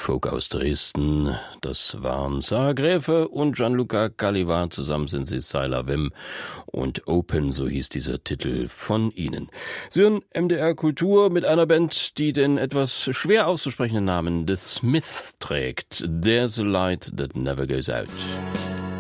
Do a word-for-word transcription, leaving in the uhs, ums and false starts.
Folk aus Dresden, das waren Sarah Gräfe und Gianluca Calliva, zusammen sind sie Sylar Wim und Open, so hieß dieser Titel von ihnen. Sie hören M D R Kultur mit einer Band, die den etwas schwer auszusprechenden Namen The Smiths trägt, There's a Light That Never Goes Out.